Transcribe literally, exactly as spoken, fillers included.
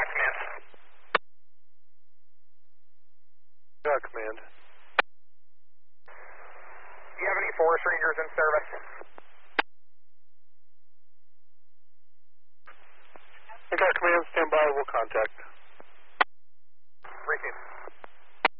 Command. Yeah, Command. Do you have any Forest Rangers in service? I got Command, stand by, we'll contact. Received.